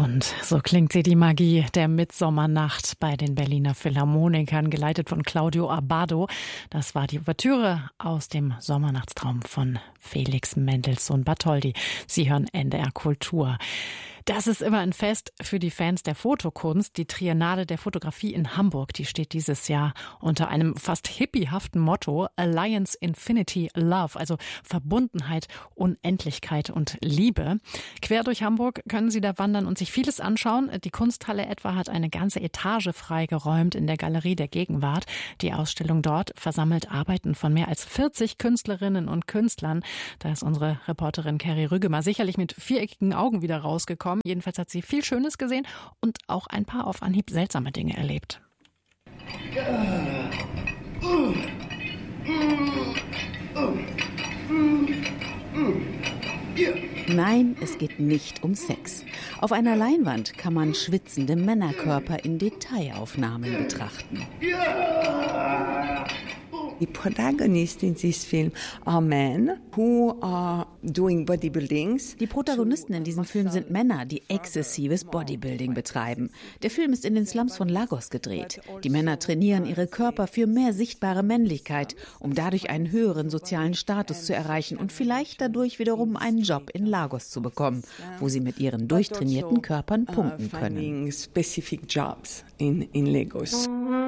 Und so klingt sie, die Magie der Mitsommernacht bei den Berliner Philharmonikern, geleitet von Claudio Abbado. Das war die Ouvertüre aus dem Sommernachtstraum von Felix Mendelssohn Bartholdy. Sie hören NDR Kultur. Das ist immer ein Fest für die Fans der Fotokunst. Die Triennale der Fotografie in Hamburg, die steht dieses Jahr unter einem fast hippiehaften Motto Alliance, Infinity, Love, also Verbundenheit, Unendlichkeit und Liebe. Quer durch Hamburg können Sie da wandern und sich vieles anschauen. Die Kunsthalle etwa hat eine ganze Etage freigeräumt in der Galerie der Gegenwart. Die Ausstellung dort versammelt Arbeiten von mehr als 40 Künstlerinnen und Künstlern. Da ist unsere Reporterin Kerry Rügemer sicherlich mit viereckigen Augen wieder rausgekommen. Jedenfalls hat sie viel Schönes gesehen und auch ein paar auf Anhieb seltsame Dinge erlebt. Nein, es geht nicht um Sex. Auf einer Leinwand kann man schwitzende Männerkörper in Detailaufnahmen betrachten. The protagonists in this film are men who are doing bodybuildings. Die Protagonisten in diesem Film sind Männer, die exzessives Bodybuilding betreiben. Der Film ist in den Slums von Lagos gedreht. Die Männer trainieren ihre Körper für mehr sichtbare Männlichkeit, um dadurch einen höheren sozialen Status zu erreichen und vielleicht dadurch wiederum einen Job in Lagos zu bekommen, wo sie mit ihren durchtrainierten Körpern punkten können. Specific jobs in Lagos.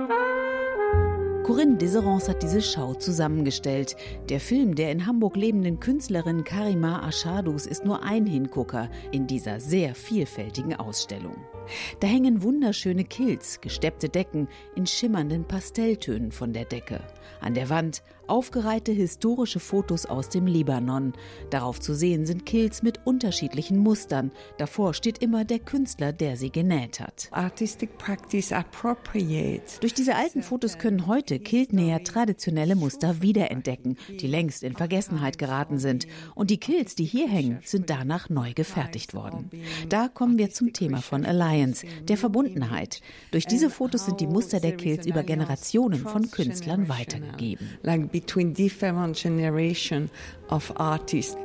Corinne Deserance hat diese Schau zusammengestellt. Der Film der in Hamburg lebenden Künstlerin Karima Aschadus ist nur ein Hingucker in dieser sehr vielfältigen Ausstellung. Da hängen wunderschöne Kilts, gesteppte Decken in schimmernden Pastelltönen von der Decke. An der Wand aufgereihte historische Fotos aus dem Libanon. Darauf zu sehen sind Kilts mit unterschiedlichen Mustern. Davor steht immer der Künstler, der sie genäht hat. Artistic practice appropriate. Durch diese alten Fotos können heute Kiltnäher traditionelle Muster wiederentdecken, die längst in Vergessenheit geraten sind. Und die Kilts, die hier hängen, sind danach neu gefertigt worden. Da kommen wir zum Thema von Alliance, der Verbundenheit. Durch diese Fotos sind die Muster der Kilts über Generationen von Künstlern weitergegeben. Like between different generation of artists.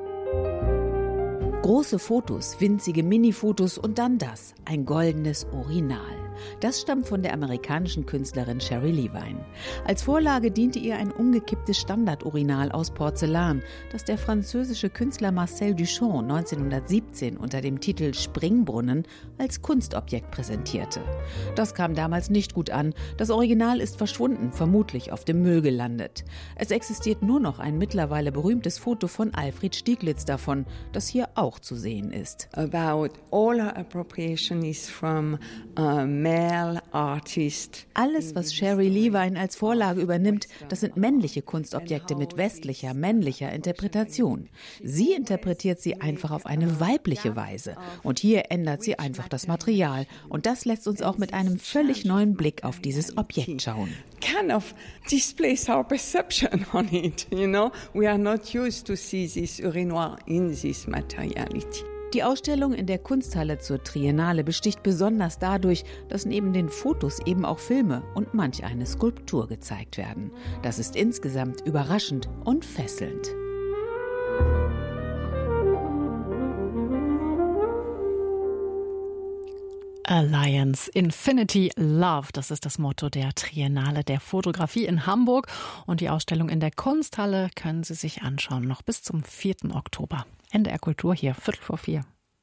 Große Fotos, winzige Mini-Fotos und dann das, ein goldenes Urinal. Das stammt von der amerikanischen Künstlerin Sherry Levine. Als Vorlage diente ihr ein umgekipptes Standardurinal aus Porzellan, das der französische Künstler Marcel Duchamp 1917 unter dem Titel Springbrunnen als Kunstobjekt präsentierte. Das kam damals nicht gut an. Das Original ist verschwunden, vermutlich auf dem Müll gelandet. Es existiert nur noch ein mittlerweile berühmtes Foto von Alfred Stieglitz davon, das hier auch zu sehen ist. About all her appropriation is from male artists. Alles, was Sherry Levine als Vorlage übernimmt, das sind männliche Kunstobjekte mit westlicher, männlicher Interpretation. Sie interpretiert sie einfach auf eine weibliche Weise. Und hier ändert sie einfach das Material. Und das lässt uns auch mit einem völlig neuen Blick auf dieses Objekt schauen. Kind of displays our perception on it, you know? We are not used to see this urinoir in this materiality. Die Ausstellung in der Kunsthalle zur Triennale besticht besonders dadurch, dass neben den Fotos eben auch Filme und manch eine Skulptur gezeigt werden. Das ist insgesamt überraschend und fesselnd. Alliance, Infinity, Love, das ist das Motto der Triennale der Fotografie in Hamburg. Und die Ausstellung in der Kunsthalle können Sie sich anschauen, noch bis zum 4. Oktober. NDR Kultur hier, 3:45.